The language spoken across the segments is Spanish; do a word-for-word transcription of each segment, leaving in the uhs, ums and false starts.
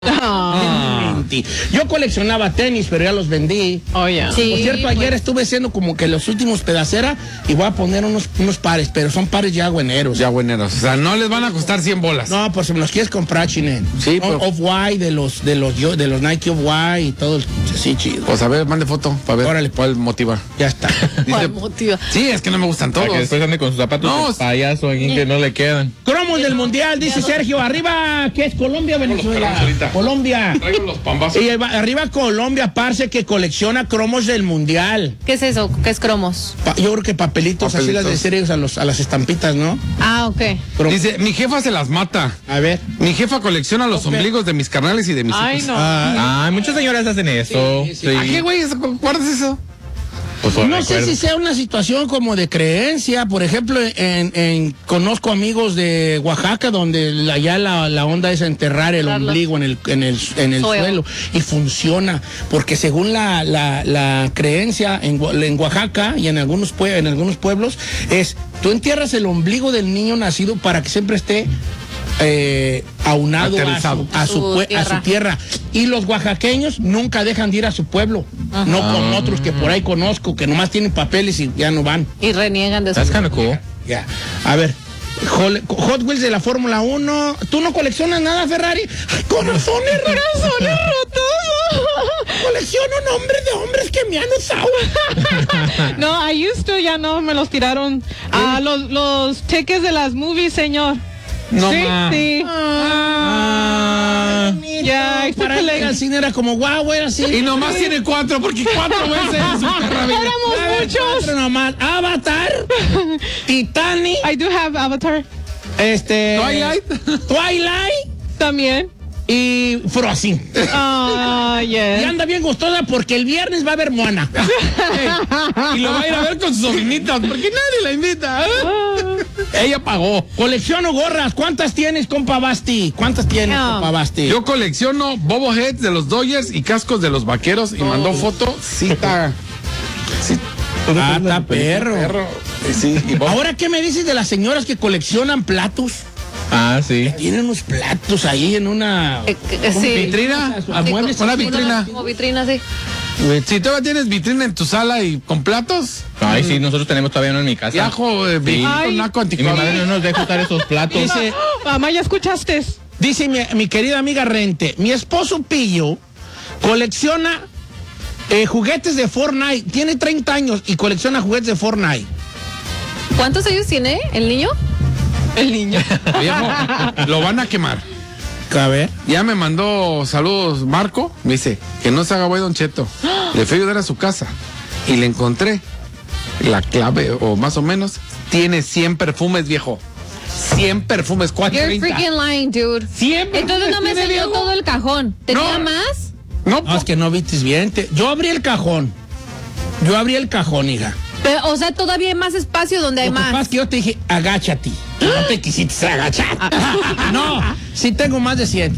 Ah. Yo coleccionaba tenis, pero ya los vendí. Oh, yeah. Sí, por cierto, ayer pues. estuve haciendo como que los últimos pedaceras y voy a poner unos, unos pares, pero son pares ya bueneros. Ya bueneros. O sea, no les van a costar cien bolas. No, pues si me los quieres comprar, Chine. Sí, no, pero... Off-White, de los, de los de los Nike Off-White y todo. Sí, chido. Pues a ver, mande foto para ver. Órale. ¿Cuál motiva? Ya está. ¿Cuál motiva? Sí, es que no me gustan todos. Para que después ande con sus zapatos No, de payaso aquí que no le quedan. Cromos del Mundial, dice Sergio. Arriba, ¿qué es? Colombia o Venezuela. Colombia. Traigo los pambazos. Y arriba Colombia, parce, que colecciona cromos del Mundial. ¿Qué es eso? ¿Qué es cromos? Pa yo creo que papelitos, Papelitos. así las de series a, los, a las estampitas, ¿no? Ah, ok. Cromos. Dice, mi jefa se las mata. A ver. Mi jefa colecciona los Ok. ombligos de mis carnales y de mis Ay, hijos. no. Ah, Ay, muchas señoras hacen eso. Sí, sí. ¿A qué, güey? ¿Guardas eso? Pues, no recuerdo. sé si sea una situación como de creencia. Por ejemplo, en, en conozco amigos de Oaxaca donde la, ya la, la onda es enterrar el Enterrarlos. ombligo en el, en el, en el Suelo. suelo. Y funciona. Porque según la, la, la creencia en, Gua- en Oaxaca y en algunos, pue- en algunos pueblos, es tú entierras el ombligo del niño nacido para que siempre esté eh, aunado a su, Aterrizado. a, su, Su pue- a su tierra. tierra. Y los oaxaqueños nunca dejan de ir a su pueblo. No como otros que por ahí conozco, que nomás tienen papeles y ya no van. Y reniegan de That's eso. kind of cool. Ya. A ver. Hol- Hot Wheels de la Fórmula uno. ¿Tú no coleccionas nada, Ferrari? ¡Ay, corazones rotos! ¡Corazones rotos! Colecciono nombres de hombres que me han usado. No, I used to, ya no, me los tiraron. Ah, los, los cheques de las movies, señor. No, sí, ma. sí. Ah, Ya, esto para que ir le- al cine era como guau, era así. Y nomás tiene cuatro, porque cuatro veces es su perra vida. Éramos A ver, muchos. cuatro nomás. Avatar, Titanic, I do have Avatar este, Twilight. Twilight también. y Frozen. Ah, Y yes. anda bien gustosa porque el viernes va a haber Moana. Y lo va a ir a ver con sus sobrinitas, porque nadie la invita. Ella pagó. Colecciono gorras. ¿Cuántas tienes, compa Basti? ¿Cuántas tienes, No. compa Basti? Yo colecciono boboheads de los Dodgers y cascos de los vaqueros y mandó foto. Sí, está. Sí, Ah, está perro. perro. Sí, y bob- Ahora, ¿qué me dices de las señoras que coleccionan platos? Ah, sí. Tienen unos platos ahí en una... Eh, eh, sí. vitrina. A Sí, muebles. como- una vitrina. Como vitrina, sí. Si todavía tienes vitrina en tu sala y con platos, Ay, sí, nosotros tenemos todavía uno en mi casa. y ajo, eh, viejito, Ay. naco, Y mi madre anticuado. no nos deja usar esos platos. Dice, Mamá, ¿ya escuchaste? dice mi, mi querida amiga Rente, mi esposo Pillo colecciona eh, juguetes de Fortnite. Tiene treinta años y colecciona juguetes de Fortnite. ¿Cuántos años tiene el niño? El niño. Viejo, lo van a quemar. A ver. Ya me mandó saludos Marco, me dice que no se haga güey Don Cheto. Le fui a ayudar a su casa y le encontré la clave, o más o menos, tiene cien perfumes, viejo. cien perfumes, You're cuatrocientos treinta. freaking lying, dude. cien Entonces no me perfumes tiene, enseñó viejo. todo el cajón. ¿Tenía No. más? No, No, es que no viste bien. Te- Yo abrí el cajón. Yo abrí el cajón, hija. Pero, o sea, todavía hay más espacio donde hay Lo que pasa más. es que yo te dije, agáchate. Y no te quisiste agachar. No, sí tengo más de cien.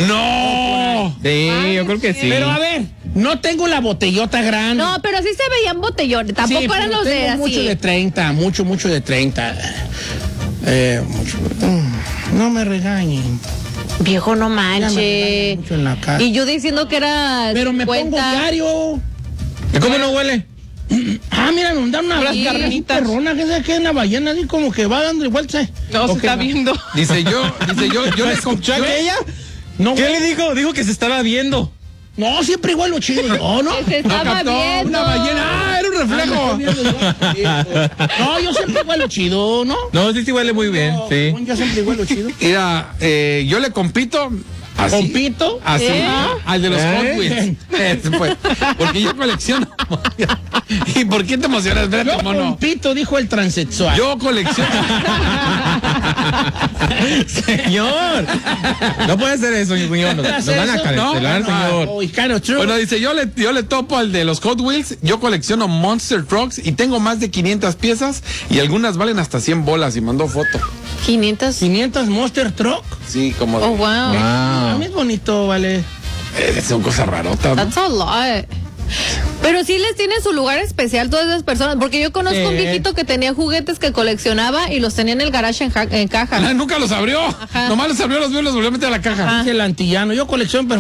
no. Sí, yo creo que sí. Pero a ver, no tengo la botellota grande. No, pero sí se veían botellones. Tampoco Sí, eran pero los de tengo así. mucho de treinta, mucho, mucho de treinta. Eh, mucho. Mm, No me regañen. Viejo, no Ya me manche. regañan mucho en la casa. Y yo diciendo que era Pero me pongo cincuenta. diario. ¿Y cómo no huele? Ah, mira, me dan una Unas carnitas carnitas. perrona, que es que es una ballena así como que va dando vueltas. No, se Ok, está va. viendo. Dice yo, dice yo, yo le ¿Escuchó yo- aquella? No, ¿Qué güey. le dijo? Dijo que se estaba viendo. No, siempre igual lo chido. No, no. Que se no estaba captó viendo. una ballena. Ah, era un Ah, me reflejo. estoy viendo igual. No, yo siempre igual lo chido, ¿no? No, sí, sí huele muy bien. Sí. Yo siempre igual lo chido. Mira, eh, yo le compito así. Compito. Así, ¿Eh? al de los ¿Eh? Hot Wheels. Eh, pues, porque yo colecciono. ¿Y por qué te emocionas? Yo Espérate, mono. compito, dijo el transexual. Yo colecciono. Señor. No puede ser eso, señor. Nos, nos van a Eso, cancelar, no, señor. Oh, it's kind of true. Bueno, dice, yo le, yo le topo al de los Hot Wheels. Yo colecciono Monster Trucks y tengo más de quinientas piezas y algunas valen hasta cien bolas y mandó foto. quinientos. quinientos Monster Truck. Sí, como de- Oh, wow. A Wow. mí es bonito, vale. eh, son cosas rarotas, ¿no? That's a lot. Pero sí les tiene su lugar especial todas esas personas, porque yo conozco Sí. un viejito que tenía juguetes que coleccionaba y los tenía en el garage en, ja- en caja. Ah, nunca los abrió. Ajá. Nomás los abrió, los vio y los volvió a meter a la caja. Ajá. Es el antillano. Yo colecciono